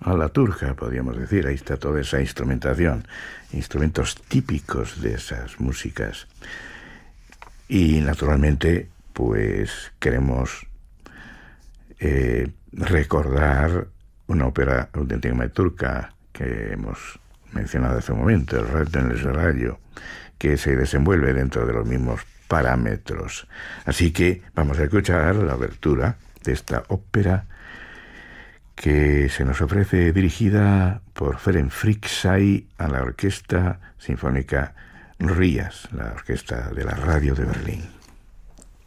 a la turca, podríamos decir. Ahí está toda esa instrumentación, instrumentos típicos de esas músicas. Y naturalmente, pues queremos recordar una ópera auténticamente turca que hemos mencionado hace un momento, el Rayo, que se desenvuelve dentro de los mismos parámetros. Así que vamos a escuchar la abertura de esta ópera que se nos ofrece, dirigida por Ferenc Fricsay a la Orquesta Sinfónica Rías, la orquesta de la radio de Berlín.